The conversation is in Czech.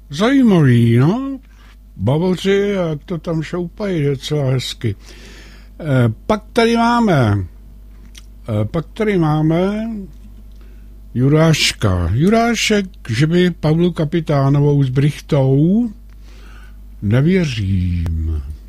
Zajímavý, no. Bavlři, jak to tam šoupají docela hezky. Pak tady máme Juráška. Jurášek, že by Pavlu Kapitánovou s Brychtou, nevěřím.